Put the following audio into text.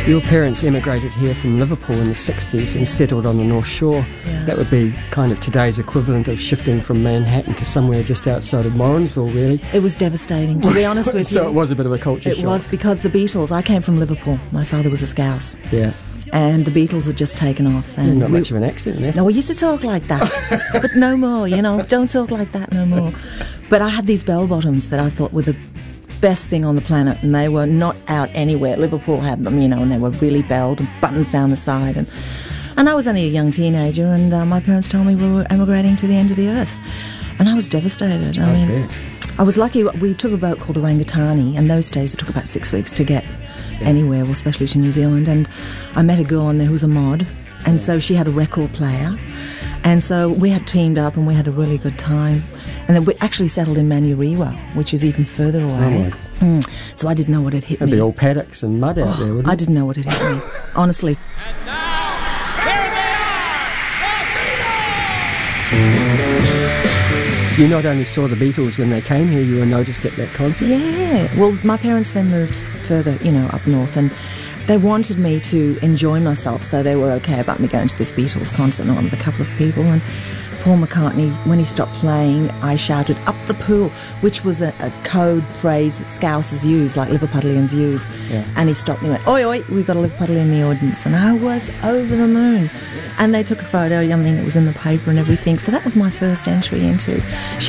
Your parents emigrated here from Liverpool in the 60s and settled on the North Shore. Yeah. That would be kind of today's equivalent of shifting from Manhattan to somewhere just outside of Morrinsville, really. It was devastating, to be honest with you. So it was a bit of a culture shock. It was, because the Beatles, I came from Liverpool. My father was a Scouse. Yeah. And the Beatles had just taken off. And Not much of an accent there. No, we used to talk like that. But no more, don't talk like that no more. But I had these bell-bottoms that I thought were the best thing on the planet, and they were not out anywhere. Liverpool had them, and they were really belled and buttons down the side. And I was only a young teenager, and my parents told me we were emigrating to the end of the earth. And I was devastated. I mean, I was lucky. We took a boat called the Rangitani, and those days it took about 6 weeks to get anywhere, well, especially to New Zealand. And I met a girl on there who was a mod, and so she had a record player. And so we had teamed up and we had a really good time. And then we actually settled in Manurewa, which is even further away. So I didn't know what had hit me. It'd be all paddocks and mud out there, wouldn't it? I didn't know what had hit me, honestly. And now, here they are, You not only saw the Beatles when they came here, you were noticed at that concert. Yeah. Well, my parents then moved further, up north, and they wanted me to enjoy myself, so they were okay about me going to this Beatles concert, along with a couple of people. And Paul McCartney, when he stopped playing, I shouted, "Up the pool," which was a code phrase that Scousers use, like Liverpudlians used. Yeah. And he stopped me and went, "Oi, oi, we've got a Liverpudlian in the audience." And I was over the moon. And they took a photo, it was in the paper and everything. So that was my first entry into